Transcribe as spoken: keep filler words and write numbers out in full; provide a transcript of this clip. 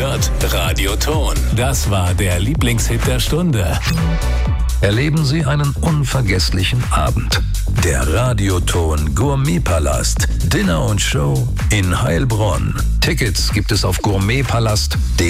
hört Radioton. Das war der Lieblingshit der Stunde. Erleben Sie einen unvergesslichen Abend. Der Radioton Gourmetpalast. Dinner und Show in Heilbronn. Tickets gibt es auf gourmetpalast punkt de.